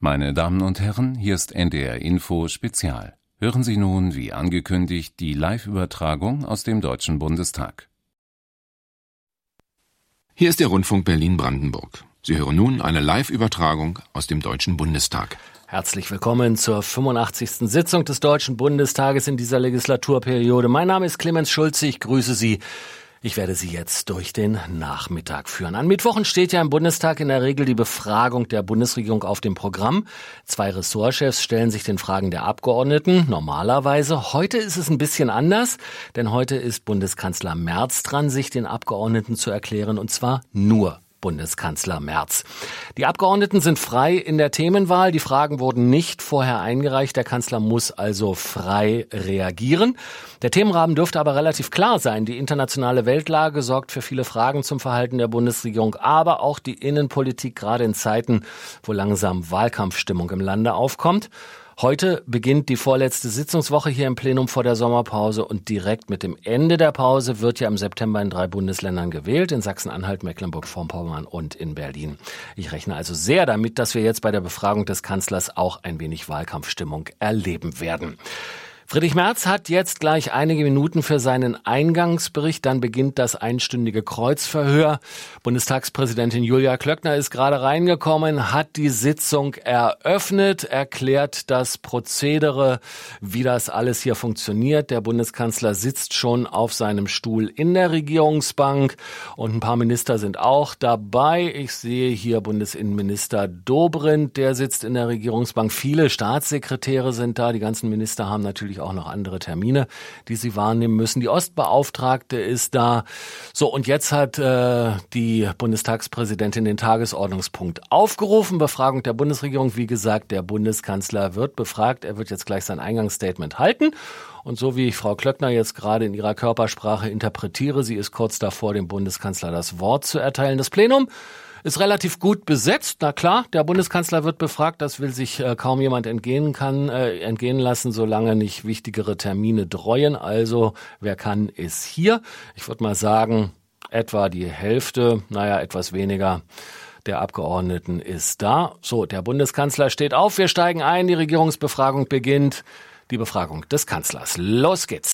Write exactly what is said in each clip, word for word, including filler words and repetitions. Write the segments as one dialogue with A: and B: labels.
A: Meine Damen und Herren, hier ist N D R Info Spezial. Hören Sie nun, wie angekündigt, die Live-Übertragung aus dem Deutschen Bundestag.
B: Hier ist der Rundfunk Berlin-Brandenburg. Sie hören nun eine Live-Übertragung aus dem Deutschen Bundestag.
C: Herzlich willkommen zur fünfundachtzigsten Sitzung des Deutschen Bundestages in dieser Legislaturperiode. Mein Name ist Clemens Schulze, ich grüße Sie. Ich werde Sie jetzt durch den Nachmittag führen. An Mittwochen steht ja im Bundestag in der Regel die Befragung der Bundesregierung auf dem Programm. Zwei Ressortchefs stellen sich den Fragen der Abgeordneten, normalerweise. Heute ist es ein bisschen anders, denn heute ist Bundeskanzler Merz dran, sich den Abgeordneten zu erklären, und zwar nur Bundeskanzler Merz. Die Abgeordneten sind frei in der Themenwahl. Die Fragen wurden nicht vorher eingereicht. Der Kanzler muss also frei reagieren. Der Themenrahmen dürfte aber relativ klar sein. Die internationale Weltlage sorgt für viele Fragen zum Verhalten der Bundesregierung, aber auch die Innenpolitik, gerade in Zeiten, wo langsam Wahlkampfstimmung im Lande aufkommt. Heute beginnt die vorletzte Sitzungswoche hier im Plenum vor der Sommerpause und direkt mit dem Ende der Pause wird ja im September in drei Bundesländern gewählt, in Sachsen-Anhalt, Mecklenburg-Vorpommern und in Berlin. Ich rechne also sehr damit, dass wir jetzt bei der Befragung des Kanzlers auch ein wenig Wahlkampfstimmung erleben werden. Friedrich Merz hat jetzt gleich einige Minuten für seinen Eingangsbericht. Dann beginnt das einstündige Kreuzverhör. Bundestagspräsidentin Julia Klöckner ist gerade reingekommen, hat die Sitzung eröffnet, erklärt das Prozedere, wie das alles hier funktioniert. Der Bundeskanzler sitzt schon auf seinem Stuhl in der Regierungsbank und ein paar Minister sind auch dabei. Ich sehe hier Bundesinnenminister Dobrindt, der sitzt in der Regierungsbank. Viele Staatssekretäre sind da. Die ganzen Minister haben natürlich auch noch andere Termine, die sie wahrnehmen müssen. Die Ostbeauftragte ist da. So, und jetzt hat äh, die Bundestagspräsidentin den Tagesordnungspunkt aufgerufen. Befragung der Bundesregierung. Wie gesagt, der Bundeskanzler wird befragt. Er wird jetzt gleich sein Eingangsstatement halten. Und so wie ich Frau Klöckner jetzt gerade in ihrer Körpersprache interpretiere, sie ist kurz davor, dem Bundeskanzler das Wort zu erteilen. Das Plenum ist relativ gut besetzt. Na klar, der Bundeskanzler wird befragt. Das will sich äh, kaum jemand entgehen kann, äh, entgehen lassen, solange nicht wichtigere Termine dreuen. Also, wer kann, ist hier. Ich würde mal sagen, etwa die Hälfte, naja, etwas weniger der Abgeordneten ist da. So, der Bundeskanzler steht auf. Wir steigen ein. Die Regierungsbefragung beginnt. Die Befragung des Kanzlers. Los geht's.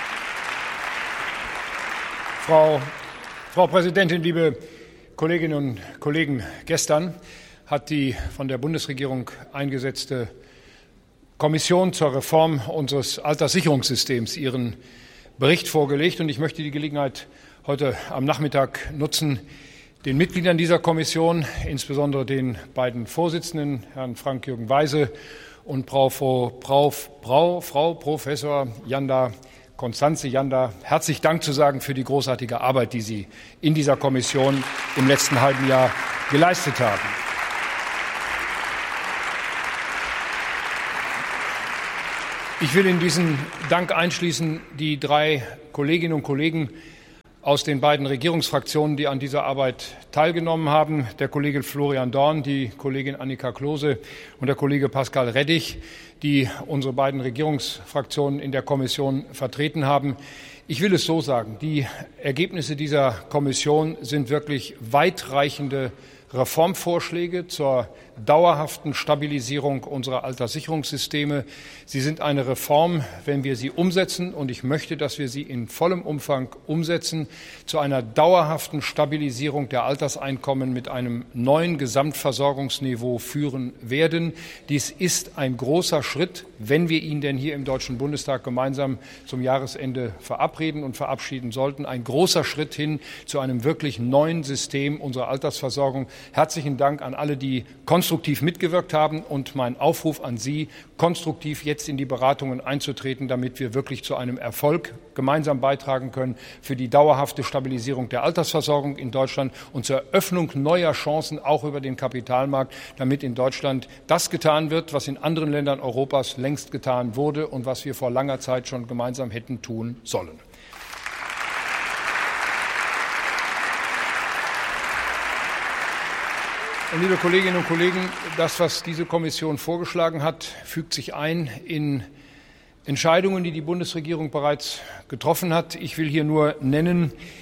D: Frau, Frau Präsidentin, liebe Kolleginnen und Kollegen, gestern hat die von der Bundesregierung eingesetzte Kommission zur Reform unseres Alterssicherungssystems ihren Bericht vorgelegt. Und ich möchte die Gelegenheit heute am Nachmittag nutzen, den Mitgliedern dieser Kommission, insbesondere den beiden Vorsitzenden, Herrn Frank-Jürgen Weise und Frau, Frau, Frau, Frau Professor Janda Constanze Janda, herzlich Dank zu sagen für die großartige Arbeit, die Sie in dieser Kommission im letzten halben Jahr geleistet haben. Ich will in diesen Dank einschließen die drei Kolleginnen und Kollegen aus den beiden Regierungsfraktionen, die an dieser Arbeit teilgenommen haben, der Kollege Florian Dorn, die Kollegin Annika Klose und der Kollege Pascal Reddich, die unsere beiden Regierungsfraktionen in der Kommission vertreten haben. Ich will es so sagen, die Ergebnisse dieser Kommission sind wirklich weitreichende Reformvorschläge zur dauerhaften Stabilisierung unserer Alterssicherungssysteme. Sie sind eine Reform, wenn wir sie umsetzen, und ich möchte, dass wir sie in vollem Umfang umsetzen, zu einer dauerhaften Stabilisierung der Alterseinkommen mit einem neuen Gesamtversorgungsniveau führen werden. Dies ist ein großer Schritt, wenn wir ihn denn hier im Deutschen Bundestag gemeinsam zum Jahresende verabreden und verabschieden sollten. Ein großer Schritt hin zu einem wirklich neuen System unserer Altersversorgung. Herzlichen Dank an alle, die konstruktiv mitgewirkt haben, und mein Aufruf an Sie, konstruktiv jetzt in die Beratungen einzutreten, damit wir wirklich zu einem Erfolg gemeinsam beitragen können für die dauerhafte Stabilisierung der Altersversorgung in Deutschland und zur Öffnung neuer Chancen auch über den Kapitalmarkt, damit in Deutschland das getan wird, was in anderen Ländern Europas längst getan wurde und was wir vor langer Zeit schon gemeinsam hätten tun sollen. Und liebe Kolleginnen und Kollegen, das, was diese Kommission vorgeschlagen hat, fügt sich ein in Entscheidungen, die die Bundesregierung bereits getroffen hat. Ich will hier nur nennen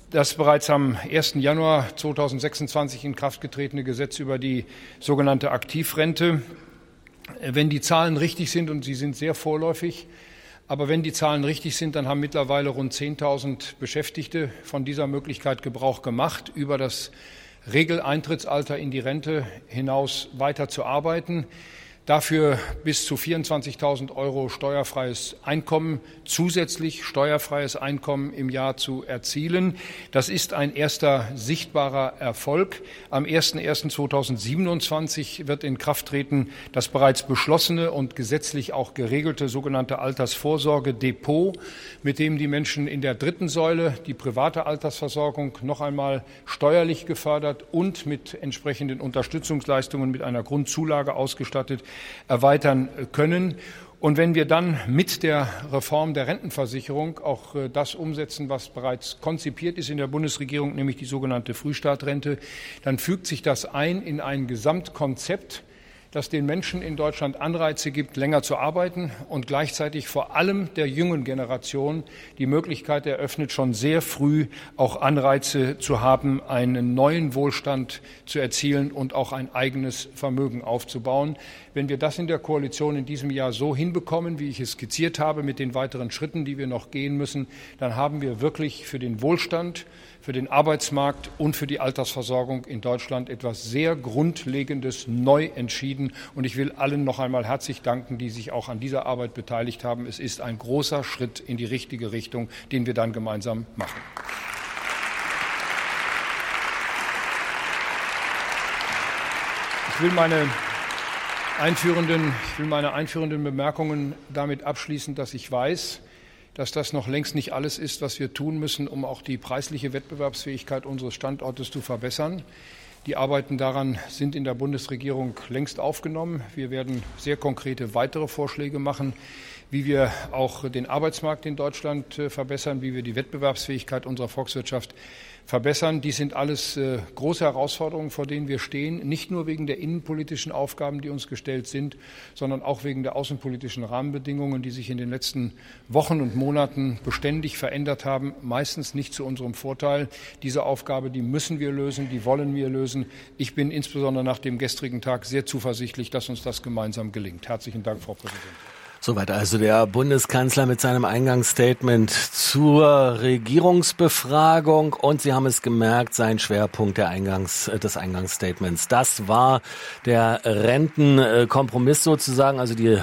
D: Das bereits am ersten Januar zweitausendsechsundzwanzig in Kraft getretene Gesetz über die sogenannte Aktivrente. Wenn die Zahlen richtig sind, und sie sind sehr vorläufig, aber wenn die Zahlen richtig sind, dann haben mittlerweile rund zehntausend Beschäftigte von dieser Möglichkeit Gebrauch gemacht, über das Regeleintrittsalter in die Rente hinaus weiter zu arbeiten. Dafür bis zu vierundzwanzigtausend Euro steuerfreies Einkommen, zusätzlich steuerfreies Einkommen im Jahr zu erzielen. Das ist ein erster sichtbarer Erfolg. Am ersten ersten zweitausendsiebenundzwanzig wird in Kraft treten das bereits beschlossene und gesetzlich auch geregelte sogenannte Altersvorsorgedepot, mit dem die Menschen in der dritten Säule die private Altersversorgung noch einmal steuerlich gefördert und mit entsprechenden Unterstützungsleistungen mit einer Grundzulage ausgestattet erweitern können. Und wenn wir dann mit der Reform der Rentenversicherung auch das umsetzen, was bereits konzipiert ist in der Bundesregierung, nämlich die sogenannte Frühstartrente, dann fügt sich das ein in ein Gesamtkonzept, das den Menschen in Deutschland Anreize gibt, länger zu arbeiten und gleichzeitig vor allem der jungen Generation die Möglichkeit eröffnet, schon sehr früh auch Anreize zu haben, einen neuen Wohlstand zu erzielen und auch ein eigenes Vermögen aufzubauen. Wenn wir das in der Koalition in diesem Jahr so hinbekommen, wie ich es skizziert habe, mit den weiteren Schritten, die wir noch gehen müssen, dann haben wir wirklich für den Wohlstand, für den Arbeitsmarkt und für die Altersversorgung in Deutschland etwas sehr Grundlegendes neu entschieden. Und ich will allen noch einmal herzlich danken, die sich auch an dieser Arbeit beteiligt haben. Es ist ein großer Schritt in die richtige Richtung, den wir dann gemeinsam machen. Ich will meine einführenden, ich will meine einführenden Bemerkungen damit abschließen, dass ich weiß, dass das noch längst nicht alles ist, was wir tun müssen, um auch die preisliche Wettbewerbsfähigkeit unseres Standortes zu verbessern. Die Arbeiten daran sind in der Bundesregierung längst aufgenommen. Wir werden sehr konkrete weitere Vorschläge machen, wie wir auch den Arbeitsmarkt in Deutschland verbessern, wie wir die Wettbewerbsfähigkeit unserer Volkswirtschaft verbessern. Dies sind alles äh, große Herausforderungen, vor denen wir stehen, nicht nur wegen der innenpolitischen Aufgaben, die uns gestellt sind, sondern auch wegen der außenpolitischen Rahmenbedingungen, die sich in den letzten Wochen und Monaten beständig verändert haben, meistens nicht zu unserem Vorteil. Diese Aufgabe, die müssen wir lösen, die wollen wir lösen. Ich bin insbesondere nach dem gestrigen Tag sehr zuversichtlich, dass uns das gemeinsam gelingt. Herzlichen Dank, Frau Präsidentin.
C: Soweit also der Bundeskanzler mit seinem Eingangsstatement zur Regierungsbefragung. Und Sie haben es gemerkt, sein Schwerpunkt der Eingangs, des Eingangsstatements, das war der Rentenkompromiss sozusagen, also die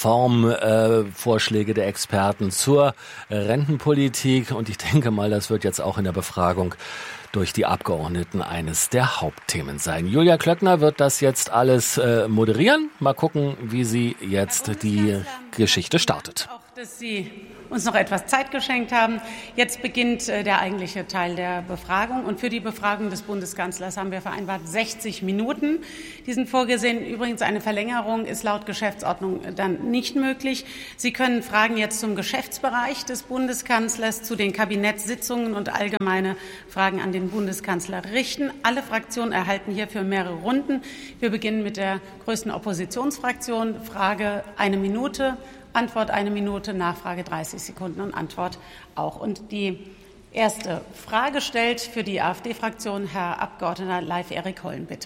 C: Reformvorschläge der Experten zur Rentenpolitik. Und ich denke mal, das wird jetzt auch in der Befragung durch die Abgeordneten eines der Hauptthemen sein. Julia Klöckner wird das jetzt alles äh, moderieren. Mal gucken, wie sie jetzt die Geschichte startet.
E: Auch, dass Sie uns noch etwas Zeit geschenkt haben. Jetzt beginnt äh, der eigentliche Teil der Befragung. Und für die Befragung des Bundeskanzlers haben wir vereinbart sechzig Minuten. Die sind vorgesehen. Übrigens, eine Verlängerung ist laut Geschäftsordnung dann nicht möglich. Sie können Fragen jetzt zum Geschäftsbereich des Bundeskanzlers, zu den Kabinettssitzungen und allgemeine Fragen an den Bundeskanzler richten. Alle Fraktionen erhalten hierfür mehrere Runden. Wir beginnen mit der größten Oppositionsfraktion. Frage eine Minute. Antwort eine Minute, Nachfrage dreißig Sekunden und Antwort auch. Und die erste Frage stellt für die AfD-Fraktion Herr Abgeordneter Leif-Erik Holm, bitte.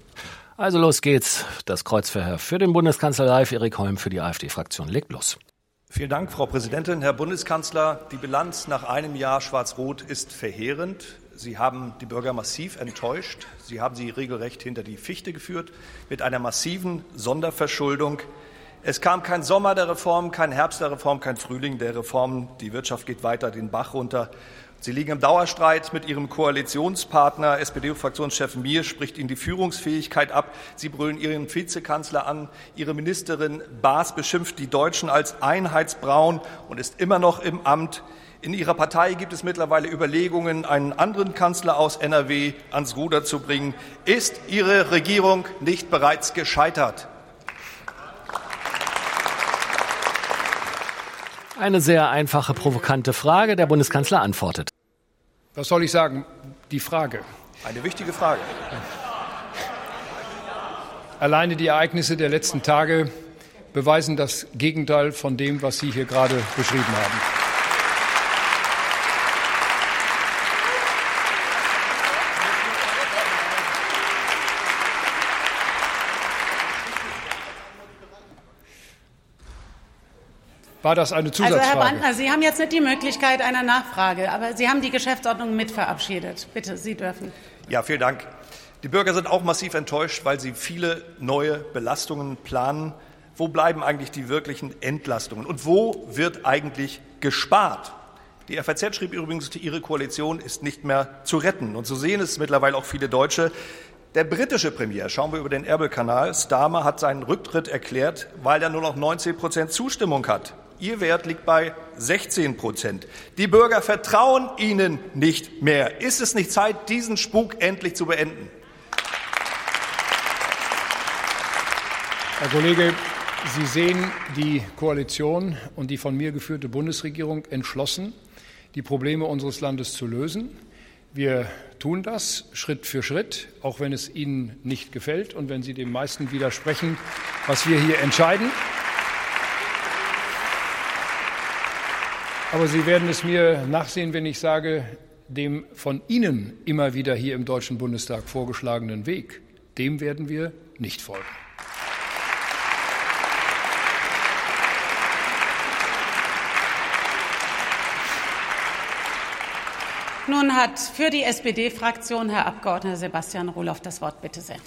C: Also los geht's. Das Kreuzverhör für den Bundeskanzler Leif-Erik Holm für die AfD-Fraktion. Legt los.
F: Vielen Dank, Frau Präsidentin. Herr Bundeskanzler, die Bilanz nach einem Jahr Schwarz-Rot ist verheerend. Sie haben die Bürger massiv enttäuscht. Sie haben sie regelrecht hinter die Fichte geführt mit einer massiven Sonderverschuldung. Es kam kein Sommer der Reformen, kein Herbst der Reform, kein Frühling der Reformen. Die Wirtschaft geht weiter den Bach runter. Sie liegen im Dauerstreit mit Ihrem Koalitionspartner. S P D-Fraktionschef Mier spricht Ihnen die Führungsfähigkeit ab. Sie brüllen Ihren Vizekanzler an. Ihre Ministerin Baas beschimpft die Deutschen als einheitsbraun und ist immer noch im Amt. In Ihrer Partei gibt es mittlerweile Überlegungen, einen anderen Kanzler aus N R W ans Ruder zu bringen. Ist Ihre Regierung nicht bereits gescheitert?
C: Eine sehr einfache, provokante Frage. Der Bundeskanzler antwortet.
D: Was soll ich sagen? Die Frage.
F: Eine wichtige Frage.
D: Alleine die Ereignisse der letzten Tage beweisen das Gegenteil von dem, was Sie hier gerade beschrieben haben. war das eine Zusatzfrage?
E: Also Herr Brandner, Sie haben jetzt nicht die Möglichkeit einer Nachfrage, aber Sie haben die Geschäftsordnung mit verabschiedet. Bitte, Sie dürfen.
F: Ja, vielen Dank. Die Bürger sind auch massiv enttäuscht, weil sie viele neue Belastungen planen. Wo bleiben eigentlich die wirklichen Entlastungen? Und wo wird eigentlich gespart? Die F A Z schrieb übrigens, ihre Koalition ist nicht mehr zu retten. Und so sehen es mittlerweile auch viele Deutsche. Der britische Premier, schauen wir über den Ärmelkanal, Starmer, hat seinen Rücktritt erklärt, weil er nur noch neunzehn Prozent Zustimmung hat. Ihr Wert liegt bei sechzehn Prozent. Die Bürger vertrauen Ihnen nicht mehr. Ist es nicht Zeit, diesen Spuk endlich zu beenden?
D: Herr Kollege, Sie sehen die Koalition und die von mir geführte Bundesregierung entschlossen, die Probleme unseres Landes zu lösen. Wir tun das Schritt für Schritt, auch wenn es Ihnen nicht gefällt und wenn Sie dem meisten widersprechen, was wir hier entscheiden. Aber Sie werden es mir nachsehen, wenn ich sage, dem von Ihnen immer wieder hier im Deutschen Bundestag vorgeschlagenen Weg, dem werden wir nicht folgen.
E: Nun hat für die S P D-Fraktion Herr Abgeordneter Sebastian Rohloff das Wort. Bitte sehr.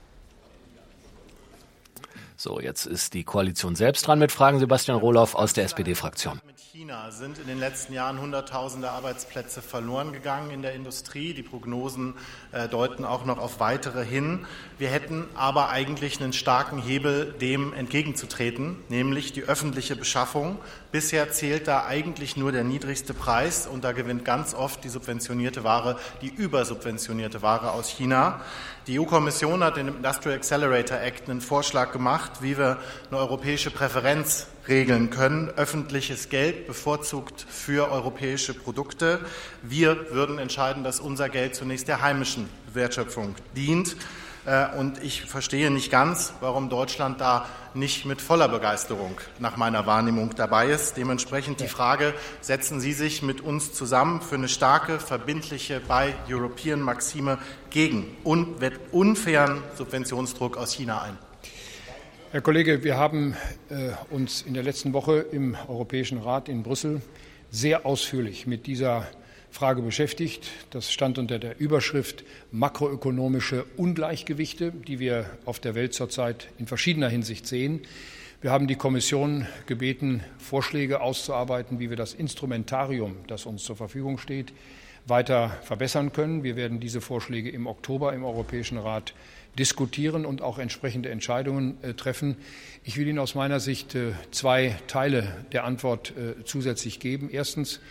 C: So, jetzt ist die Koalition selbst dran mit Fragen. Sebastian Rohloff aus der S P D-Fraktion.
G: Mit China sind in den letzten Jahren Hunderttausende Arbeitsplätze verloren gegangen in der Industrie. Die Prognosen äh, deuten auch noch auf weitere hin. Wir hätten aber eigentlich einen starken Hebel, dem entgegenzutreten, nämlich die öffentliche Beschaffung. Bisher zählt da eigentlich nur der niedrigste Preis und da gewinnt ganz oft die subventionierte Ware, die übersubventionierte Ware aus China. Die E U-Kommission hat im Industrial Accelerator Act einen Vorschlag gemacht, wie wir eine europäische Präferenz regeln können. Öffentliches Geld bevorzugt für europäische Produkte. Wir würden entscheiden, dass unser Geld zunächst der heimischen Wertschöpfung dient. Und ich verstehe nicht ganz, warum Deutschland da nicht mit voller Begeisterung nach meiner Wahrnehmung dabei ist. Dementsprechend die Frage, setzen Sie sich mit uns zusammen für eine starke, verbindliche Buy European Maxime gegen unfairen Subventionsdruck aus China ein?
D: Herr Kollege, wir haben äh, uns in der letzten Woche im Europäischen Rat in Brüssel sehr ausführlich mit dieser Frage beschäftigt. Das stand unter der Überschrift makroökonomische Ungleichgewichte, die wir auf der Welt zurzeit in verschiedener Hinsicht sehen. Wir haben die Kommission gebeten, Vorschläge auszuarbeiten, wie wir das Instrumentarium, das uns zur Verfügung steht, weiter verbessern können. Wir werden diese Vorschläge im Oktober im Europäischen Rat diskutieren und auch entsprechende Entscheidungen äh, treffen. Ich will Ihnen aus meiner Sicht äh, zwei Teile der Antwort äh, zusätzlich geben. Erstens,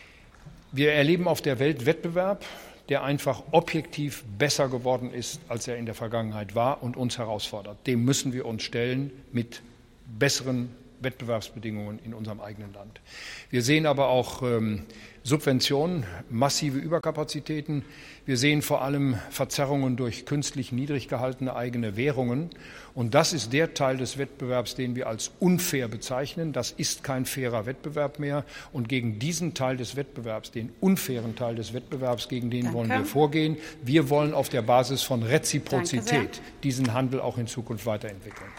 D: wir erleben auf der Welt Wettbewerb, der einfach objektiv besser geworden ist, als er in der Vergangenheit war und uns herausfordert. Dem müssen wir uns stellen mit besseren Wettbewerbsbedingungen in unserem eigenen Land. Wir sehen aber auch ähm, Subventionen, massive Überkapazitäten. Wir sehen vor allem Verzerrungen durch künstlich niedrig gehaltene eigene Währungen. Und das ist der Teil des Wettbewerbs, den wir als unfair bezeichnen. Das ist kein fairer Wettbewerb mehr. Und gegen diesen Teil des Wettbewerbs, den unfairen Teil des Wettbewerbs, gegen den Danke. wollen wir vorgehen. Wir wollen auf der Basis von Reziprozität diesen Handel auch in Zukunft weiterentwickeln.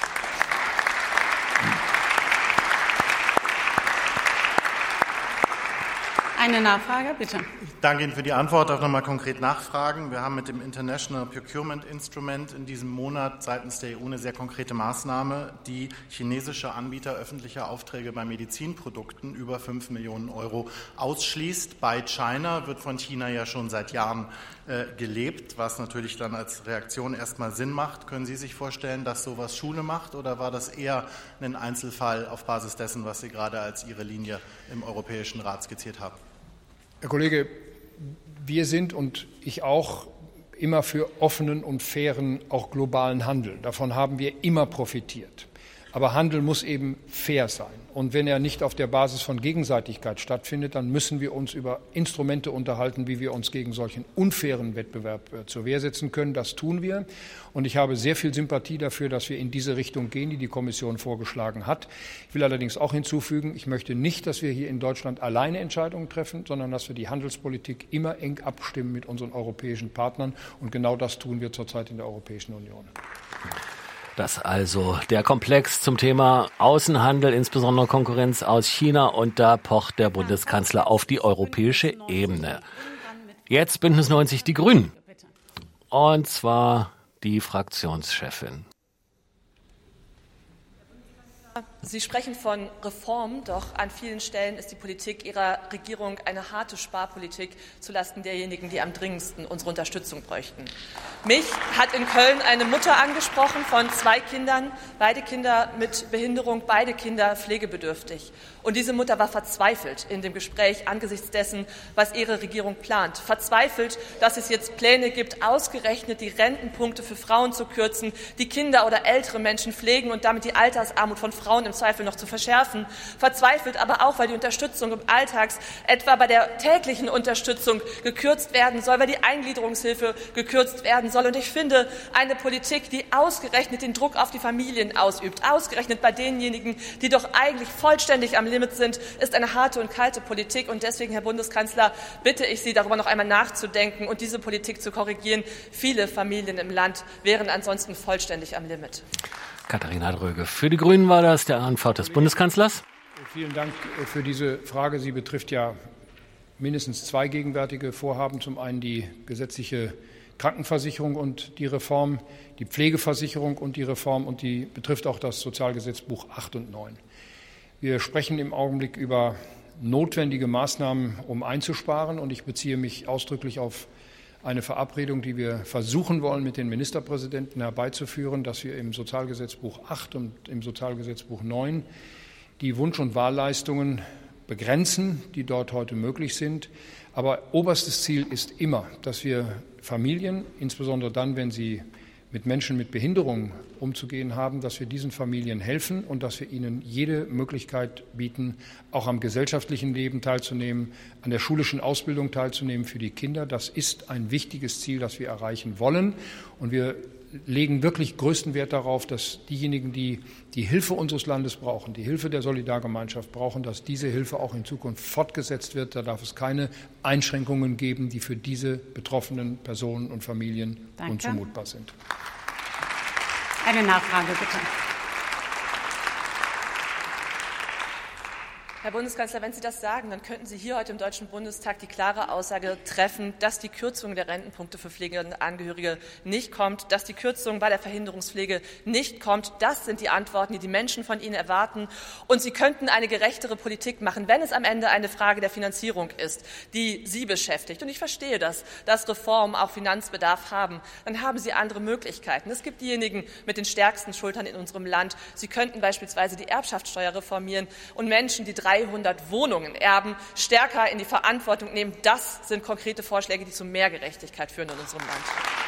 E: Eine Nachfrage, bitte.
G: Ich danke Ihnen für die Antwort. Auch noch mal konkret nachfragen. Wir haben mit dem International Procurement Instrument in diesem Monat seitens der E U eine sehr konkrete Maßnahme, die chinesische Anbieter öffentlicher Aufträge bei Medizinprodukten über fünf Millionen Euro ausschließt. Bei China wird von China ja schon seit Jahren äh, gelebt, was natürlich dann als Reaktion erstmal Sinn macht. Können Sie sich vorstellen, dass sowas Schule macht, oder war das eher ein Einzelfall auf Basis dessen, was Sie gerade als Ihre Linie im Europäischen Rat skizziert haben?
D: Herr Kollege, wir sind und ich auch immer für offenen und fairen, auch globalen Handel. Davon haben wir immer profitiert. Aber Handel muss eben fair sein. Und wenn er nicht auf der Basis von Gegenseitigkeit stattfindet, dann müssen wir uns über Instrumente unterhalten, wie wir uns gegen solchen unfairen Wettbewerb äh, zur Wehr setzen können. Das tun wir. Und ich habe sehr viel Sympathie dafür, dass wir in diese Richtung gehen, die die Kommission vorgeschlagen hat. Ich will allerdings auch hinzufügen, ich möchte nicht, dass wir hier in Deutschland alleine Entscheidungen treffen, sondern dass wir die Handelspolitik immer eng abstimmen mit unseren europäischen Partnern. Und genau das tun wir zurzeit in der Europäischen Union.
C: Das also der Komplex zum Thema Außenhandel, insbesondere Konkurrenz aus China. Und da pocht der Bundeskanzler auf die europäische Ebene. Jetzt Bündnis neunzig Die Grünen. Und zwar die Fraktionschefin.
H: Sie sprechen von Reform, doch an vielen Stellen ist die Politik Ihrer Regierung eine harte Sparpolitik zulasten derjenigen, die am dringendsten unsere Unterstützung bräuchten. Mich hat in Köln eine Mutter angesprochen von zwei Kindern, beide Kinder mit Behinderung, beide Kinder pflegebedürftig. Und diese Mutter war verzweifelt in dem Gespräch angesichts dessen, was ihre Regierung plant. Verzweifelt, dass es jetzt Pläne gibt, ausgerechnet die Rentenpunkte für Frauen zu kürzen, die Kinder oder ältere Menschen pflegen und damit die Altersarmut von Frauen im Zweifel noch zu verschärfen. Verzweifelt aber auch, weil die Unterstützung im Alltags, etwa bei der täglichen Unterstützung, gekürzt werden soll, weil die Eingliederungshilfe gekürzt werden soll. Und ich finde, eine Politik, die ausgerechnet den Druck auf die Familien ausübt, ausgerechnet bei denjenigen, die doch eigentlich vollständig am Limit sind, ist eine harte und kalte Politik. Und deswegen, Herr Bundeskanzler, bitte ich Sie, darüber noch einmal nachzudenken und diese Politik zu korrigieren. Viele Familien im Land wären ansonsten vollständig am Limit.
C: Katharina Dröge. Für die Grünen war das der Antwort des Bundeskanzlers.
D: Vielen Dank für diese Frage. Sie betrifft ja mindestens zwei gegenwärtige Vorhaben. Zum einen die gesetzliche Krankenversicherung und die Reform, die Pflegeversicherung und die Reform, und die betrifft auch das Sozialgesetzbuch acht und neun. Wir sprechen im Augenblick über notwendige Maßnahmen, um einzusparen, und ich beziehe mich ausdrücklich auf eine Verabredung, die wir versuchen wollen, mit den Ministerpräsidenten herbeizuführen, dass wir im Sozialgesetzbuch acht und im Sozialgesetzbuch neun die Wunsch- und Wahlleistungen begrenzen, die dort heute möglich sind. Aber oberstes Ziel ist immer, dass wir Familien, insbesondere dann, wenn sie mit Menschen mit Behinderungen umzugehen haben, dass wir diesen Familien helfen und dass wir ihnen jede Möglichkeit bieten, auch am gesellschaftlichen Leben teilzunehmen, an der schulischen Ausbildung teilzunehmen für die Kinder. Das ist ein wichtiges Ziel, das wir erreichen wollen. Und wir legen wirklich größten Wert darauf, dass diejenigen, die die Hilfe unseres Landes brauchen, die Hilfe der Solidargemeinschaft brauchen, dass diese Hilfe auch in Zukunft fortgesetzt wird. Da darf es keine Einschränkungen geben, die für diese betroffenen Personen und Familien Danke. unzumutbar sind.
E: Eine Nachfrage, bitte.
H: Herr Bundeskanzler, wenn Sie das sagen, dann könnten Sie hier heute im Deutschen Bundestag die klare Aussage treffen, dass die Kürzung der Rentenpunkte für Pflegeangehörige nicht kommt, dass die Kürzung bei der Verhinderungspflege nicht kommt. Das sind die Antworten, die die Menschen von Ihnen erwarten. Und Sie könnten eine gerechtere Politik machen, wenn es am Ende eine Frage der Finanzierung ist, die Sie beschäftigt. Und ich verstehe das, dass Reformen auch Finanzbedarf haben. Dann haben Sie andere Möglichkeiten. Es gibt diejenigen mit den stärksten Schultern in unserem Land. Sie könnten beispielsweise die Erbschaftssteuer reformieren und Menschen, die dreihundert Wohnungen erben, stärker in die Verantwortung nehmen. Das sind konkrete Vorschläge, die zu mehr Gerechtigkeit führen in unserem Land.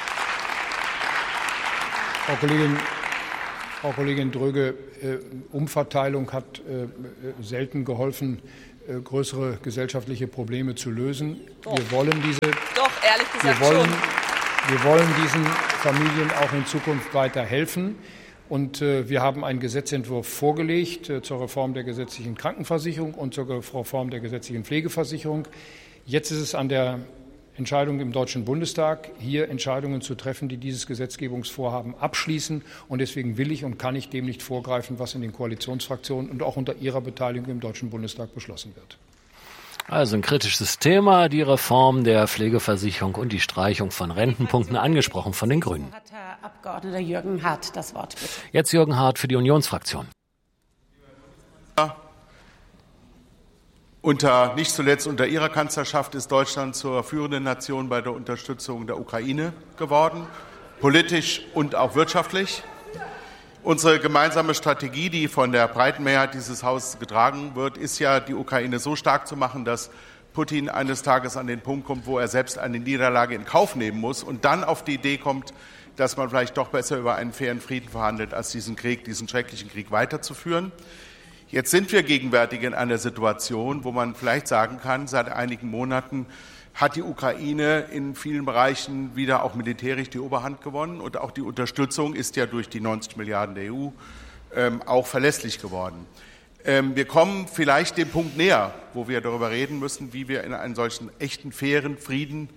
D: Frau Kollegin, Frau Kollegin Dröge, äh, Umverteilung hat äh, selten geholfen, äh, größere gesellschaftliche Probleme zu lösen.
H: Doch.
D: Wir wollen diese,
H: Doch, ehrlich gesagt
D: wir wollen,
H: schon.
D: Wir wollen diesen Familien auch in Zukunft weiter helfen. Und äh, wir haben einen Gesetzentwurf vorgelegt äh, zur Reform der gesetzlichen Krankenversicherung und zur Reform der gesetzlichen Pflegeversicherung. Jetzt ist es an der Entscheidung im Deutschen Bundestag, hier Entscheidungen zu treffen, die dieses Gesetzgebungsvorhaben abschließen. Und deswegen will ich und kann ich dem nicht vorgreifen, was in den Koalitionsfraktionen und auch unter Ihrer Beteiligung im Deutschen Bundestag beschlossen wird.
C: Also ein kritisches Thema, die Reform der Pflegeversicherung und die Streichung von Rentenpunkten, angesprochen von den Grünen.
E: Hat Herr Abgeordneter Jürgen Hart das Wort, bitte.
C: Jetzt Jürgen Hart für die Unionsfraktion.
I: Unter, nicht zuletzt unter Ihrer Kanzlerschaft ist Deutschland zur führenden Nation bei der Unterstützung der Ukraine geworden, politisch und auch wirtschaftlich. Unsere gemeinsame Strategie, die von der breiten Mehrheit dieses Hauses getragen wird, ist ja, die Ukraine so stark zu machen, dass Putin eines Tages an den Punkt kommt, wo er selbst eine Niederlage in Kauf nehmen muss und dann auf die Idee kommt, dass man vielleicht doch besser über einen fairen Frieden verhandelt, als diesen Krieg, diesen schrecklichen Krieg weiterzuführen. Jetzt sind wir gegenwärtig in einer Situation, wo man vielleicht sagen kann, seit einigen Monaten hat die Ukraine in vielen Bereichen wieder auch militärisch die Oberhand gewonnen. Und auch die Unterstützung ist ja durch die neunzig Milliarden der E U ähm, auch verlässlich geworden. Ähm, wir kommen vielleicht dem Punkt näher, wo wir darüber reden müssen, wie wir in einen solchen echten, fairen Frieden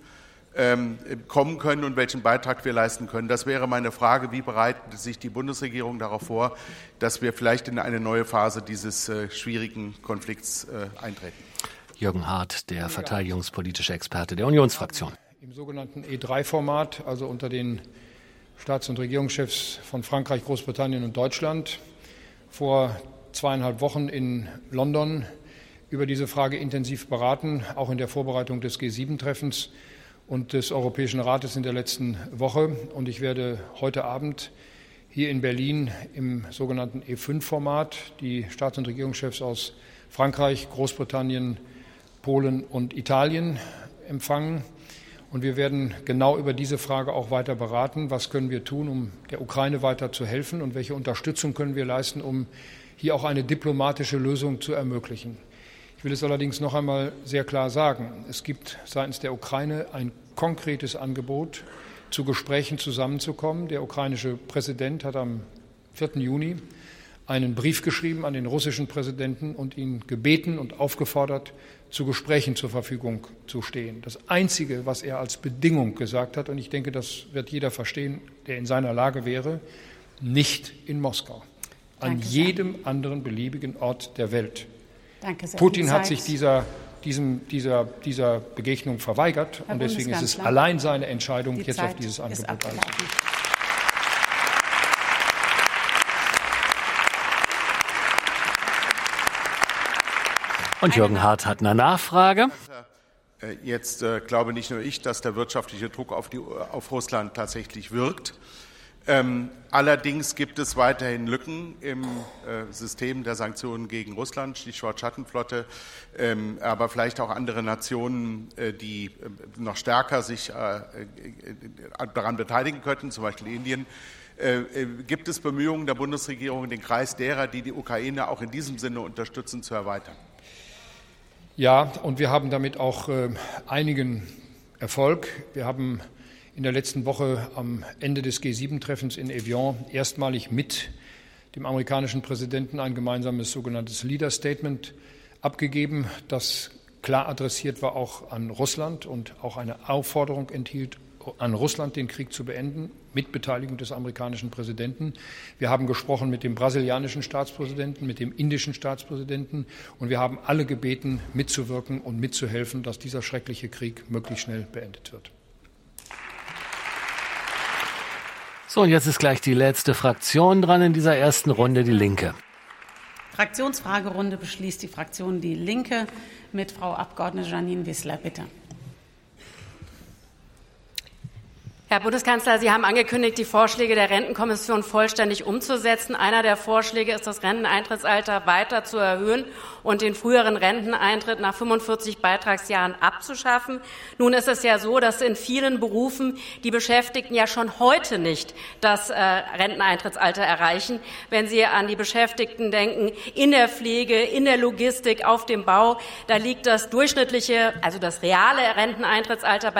I: ähm, kommen können und welchen Beitrag wir leisten können. Das wäre meine Frage, wie bereitet sich die Bundesregierung darauf vor, dass wir vielleicht in eine neue Phase dieses äh, schwierigen Konflikts äh, eintreten?
C: Jürgen Hart, der verteidigungspolitische Experte der Unionsfraktion.
D: Im sogenannten E drei Format, also unter den Staats- und Regierungschefs von Frankreich, Großbritannien und Deutschland, vor zweieinhalb Wochen in London über diese Frage intensiv beraten, auch in der Vorbereitung des G sieben Treffens und des Europäischen Rates in der letzten Woche. Und ich werde heute Abend hier in Berlin im sogenannten E fünf Format die Staats- und Regierungschefs aus Frankreich, Großbritannien, Polen und Italien empfangen. Und wir werden genau über diese Frage auch weiter beraten. Was können wir tun, um der Ukraine weiter zu helfen, und welche Unterstützung können wir leisten, um hier auch eine diplomatische Lösung zu ermöglichen. Ich will es allerdings noch einmal sehr klar sagen. Es gibt seitens der Ukraine ein konkretes Angebot, zu Gesprächen zusammenzukommen. Der ukrainische Präsident hat am vierten Juni einen Brief geschrieben an den russischen Präsidenten und ihn gebeten und aufgefordert, zu Gesprächen zur Verfügung zu stehen. Das Einzige, was er als Bedingung gesagt hat, und ich denke, das wird jeder verstehen, der in seiner Lage wäre, nicht in Moskau, an Danke jedem sehr. anderen beliebigen Ort der Welt.
E: Danke sehr.
D: Putin hat sich dieser, diesem, dieser, dieser Begegnung verweigert, Herr und deswegen ist es allein seine Entscheidung, Die jetzt Zeit auf dieses Angebot einzugehen.
C: Und Jürgen Hart hat eine Nachfrage.
I: Jetzt äh, glaube nicht nur ich, dass der wirtschaftliche Druck auf, die, auf Russland tatsächlich wirkt. Ähm, allerdings gibt es weiterhin Lücken im äh, System der Sanktionen gegen Russland, Stichwort Schattenflotte, ähm, aber vielleicht auch andere Nationen, äh, die äh, noch stärker sich äh, äh, daran beteiligen könnten, zum Beispiel Indien. Äh, äh, gibt es Bemühungen der Bundesregierung, den Kreis derer, die die Ukraine auch in diesem Sinne unterstützen, zu erweitern?
D: Ja, und wir haben damit auch äh, einigen Erfolg. Wir haben in der letzten Woche am Ende des G sieben Treffens in Evian erstmalig mit dem amerikanischen Präsidenten ein gemeinsames sogenanntes Leader Statement abgegeben, das klar adressiert war auch an Russland und auch eine Aufforderung enthielt, an Russland den Krieg zu beenden, mit Beteiligung des amerikanischen Präsidenten. Wir haben gesprochen mit dem brasilianischen Staatspräsidenten, mit dem indischen Staatspräsidenten, und wir haben alle gebeten, mitzuwirken und mitzuhelfen, dass dieser schreckliche Krieg möglichst schnell beendet wird.
C: So, und jetzt ist gleich die letzte Fraktion dran in dieser ersten Runde, die Linke.
E: Fraktionsfragerunde beschließt die Fraktion Die Linke mit Frau Abgeordnete Janine Wissler, bitte.
J: Herr Bundeskanzler, Sie haben angekündigt, die Vorschläge der Rentenkommission vollständig umzusetzen. Einer der Vorschläge ist, das Renteneintrittsalter weiter zu erhöhen und den früheren Renteneintritt nach fünfundvierzig Beitragsjahren abzuschaffen. Nun ist es ja so, dass in vielen Berufen die Beschäftigten ja schon heute nicht das äh, Renteneintrittsalter erreichen. Wenn Sie an die Beschäftigten denken, in der Pflege, in der Logistik, auf dem Bau, da liegt das durchschnittliche, also das reale Renteneintrittsalter bei